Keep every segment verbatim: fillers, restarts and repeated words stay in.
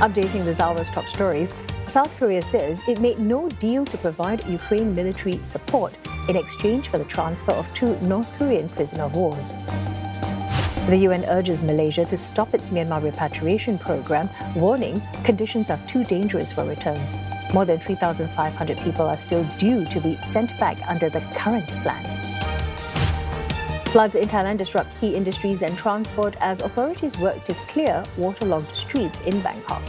Updating the Zalwa's top stories, South Korea says it made no deal to provide Ukraine military support in exchange for the transfer of two North Korean prisoner of wars. The U N urges Malaysia to stop its Myanmar repatriation program, warning conditions are too dangerous for returns. More than three thousand five hundred people are still due to be sent back under the current plan. Floods in Thailand disrupt key industries and transport as authorities work to clear waterlogged streets in Bangkok.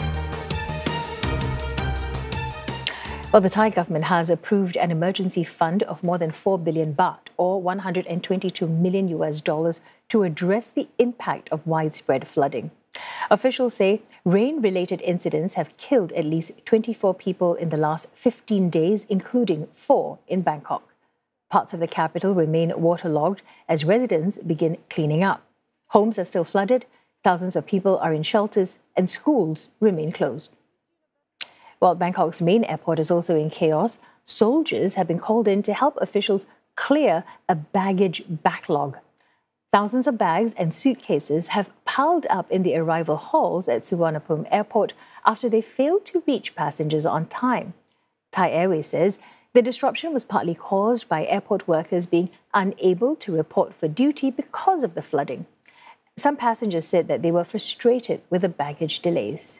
Well, the Thai government has approved an emergency fund of more than four billion baht, or one hundred twenty-two million U S dollars, to address the impact of widespread flooding. Officials say rain-related incidents have killed at least twenty-four people in the last fifteen days, including four in Bangkok. Parts of the capital remain waterlogged as residents begin cleaning up. Homes are still flooded, thousands of people are in shelters, and schools remain closed. While Bangkok's main airport is also in chaos, soldiers have been called in to help officials clear a baggage backlog. Thousands of bags and suitcases have piled up in the arrival halls at Suvarnabhumi Airport after they failed to reach passengers on time. Thai Airways says the disruption was partly caused by airport workers being unable to report for duty because of the flooding. Some passengers said that they were frustrated with the baggage delays.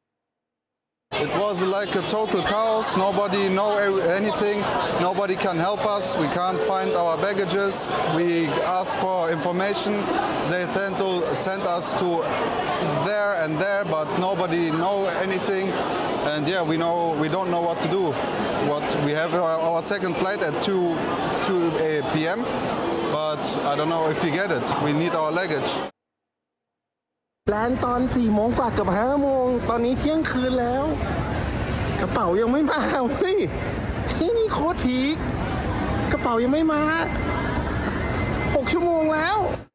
It was like a total chaos. Nobody know anything. Nobody can help us. We can't find our baggages. We ask for information. They tend to send us to there and there, but nobody know anything. And yeah, we know we don't know what to do. What we have our, our second flight at two p m but I don't know if we get it. We need our luggage. แลนตอนสี่โมงกว่ากับห้าโมงตอนนี้เที่ยงคืนแล้วกระเป๋ายังไม่มาเฮ้ยนี่โคตรพีคกระเป๋ายังไม่มาหกชั่วโมงแล้ว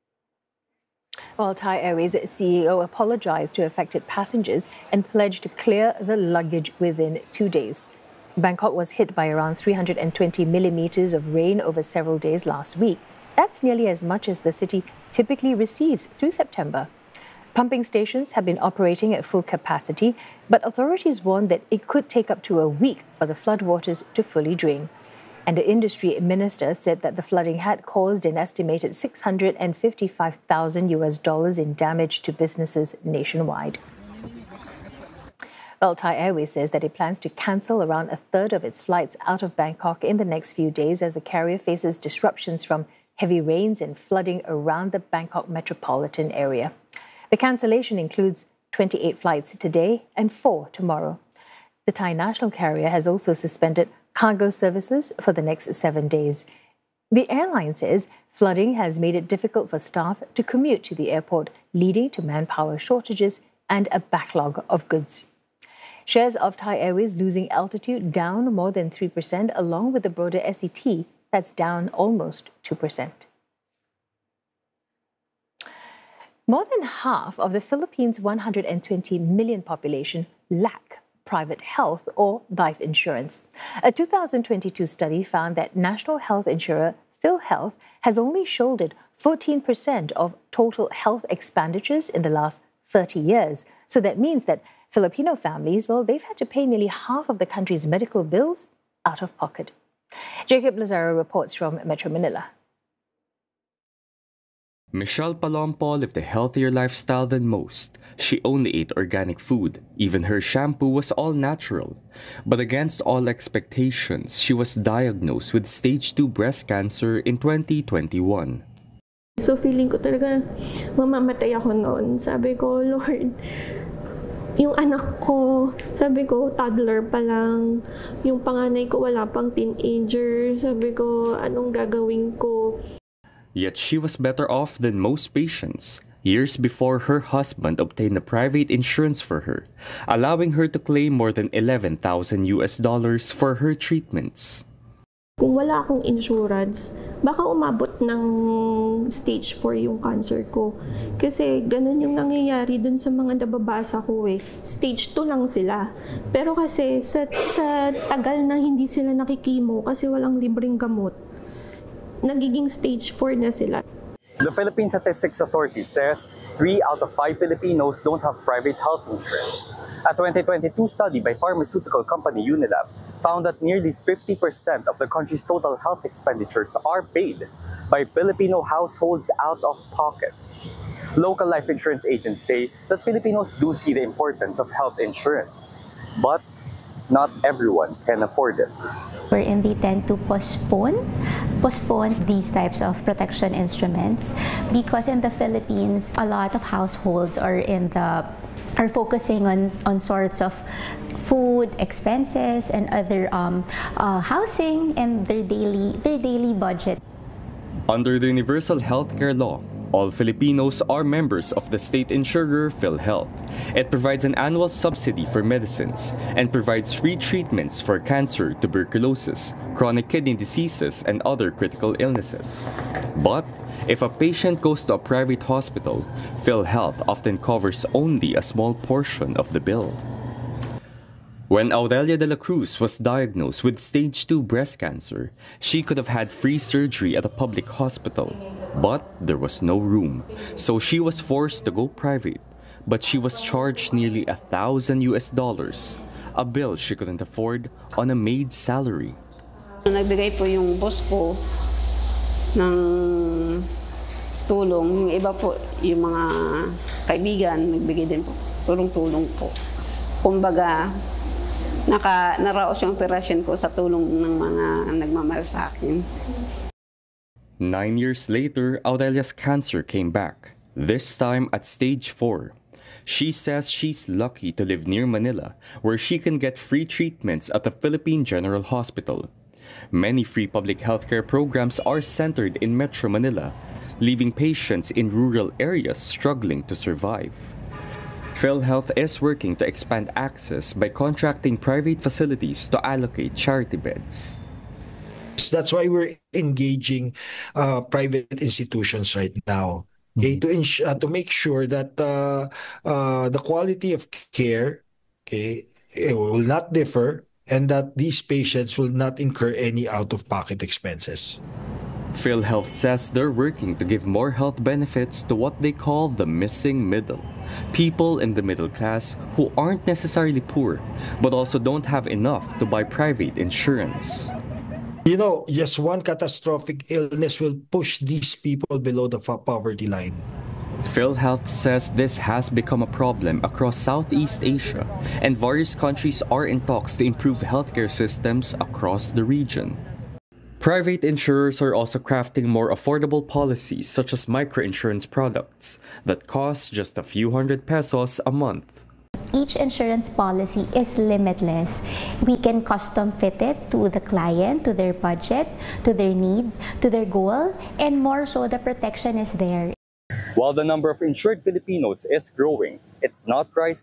While Thai Airways C E O apologized to affected passengers and pledged to clear the luggage within two days. Bangkok was hit by around three hundred twenty millimeters of rain over several days last week. That's nearly as much as the city typically receives through September. Pumping stations have been operating at full capacity, but authorities warn that it could take up to a week for the floodwaters to fully drain. And the industry minister said that the flooding had caused an estimated six hundred fifty-five thousand U S dollars in damage to businesses nationwide. Well, Thai Airways says that it plans to cancel around a third of its flights out of Bangkok in the next few days as the carrier faces disruptions from heavy rains and flooding around the Bangkok metropolitan area. The cancellation includes twenty-eight flights today and four tomorrow. The Thai national carrier has also suspended cargo services for the next seven days. The airline says flooding has made it difficult for staff to commute to the airport, leading to manpower shortages and a backlog of goods. Shares of Thai Airways losing altitude down more than three percent, along with the broader S E T that's down almost two percent. More than half of the Philippines' one hundred twenty million population lack private health or life insurance. A two thousand twenty-two study found that national health insurer PhilHealth has only shouldered fourteen percent of total health expenditures in the last thirty years. So that means that Filipino families, well, they've had to pay nearly half of the country's medical bills out of pocket. Jacob Lazaro reports from Metro Manila. Michelle Palompo lived a healthier lifestyle than most. She only ate organic food. Even her shampoo was all natural. But against all expectations, she was diagnosed with stage two breast cancer in twenty twenty-one. So feeling ko talaga mamamatay ako noon. Sabi ko, Lord, yung anak ko, sabi ko, toddler pa lang. Yung panganay ko wala pang teenager. Sabi ko, anong gagawin ko? Yet she was better off than most patients. Years before, her husband obtained a private insurance for her, allowing her to claim more than eleven thousand U S dollars for her treatments. Kung wala akong insurance, baka umabot ng stage four yung cancer ko. Kasi ganun yung nangyayari dun sa mga nababasa ko eh. Stage two lang sila. Pero kasi sa, sa tagal na hindi sila nakikimo kasi walang libreng gamot, nagiging stage four na sila. The Philippine Statistics Authority says three out of five Filipinos don't have private health insurance. A twenty twenty-two study by pharmaceutical company Unilab found that nearly fifty percent of the country's total health expenditures are paid by Filipino households out of pocket. Local life insurance agents say that Filipinos do see the importance of health insurance, but not everyone can afford it. Wherein they tend to postpone, postpone these types of protection instruments because in the Philippines, a lot of households are in the are focusing on, on sorts of food expenses and other um, uh, housing and their daily their daily budget. Under the Universal Healthcare Law, all Filipinos are members of the state insurer PhilHealth. It provides an annual subsidy for medicines and provides free treatments for cancer, tuberculosis, chronic kidney diseases, and other critical illnesses. But if a patient goes to a private hospital, PhilHealth often covers only a small portion of the bill. When Aurelia de la Cruz was diagnosed with stage two breast cancer, she could have had free surgery at a public hospital, but there was no room, so she was forced to go private. But she was charged nearly a thousand U S dollars, a bill she couldn't afford on a maid's salary. Nagbigay po yung boss ko ng tulong, yung iba po, yung mga kaibigan, nagbigay din po, tulong-tulong po. Kumbaga, naka naraos yung operasyon ko sa tulong ng mga nagmamahal sa akin. Nine years later, Aurelia's cancer came back, this time at stage four. She says she's lucky to live near Manila, where she can get free treatments at the Philippine General Hospital. Many free public healthcare programs are centered in Metro Manila, leaving patients in rural areas struggling to survive. PhilHealth is working to expand access by contracting private facilities to allocate charity beds. That's why we're engaging uh, private institutions right now, okay, mm-hmm. to ins- uh, to make sure that uh, uh, the quality of care, okay, it will not differ, and that these patients will not incur any out-of-pocket expenses. PhilHealth says they're working to give more health benefits to what they call the missing middle, people in the middle class who aren't necessarily poor, but also don't have enough to buy private insurance. You know, just one catastrophic illness will push these people below the poverty line. PhilHealth says this has become a problem across Southeast Asia, and various countries are in talks to improve healthcare systems across the region. Private insurers are also crafting more affordable policies such as microinsurance products that cost just a few hundred pesos a month. Each insurance policy is limitless. We can custom fit it to the client, to their budget, to their need, to their goal, and more so the protection is there. While the number of insured Filipinos is growing, it's not rising.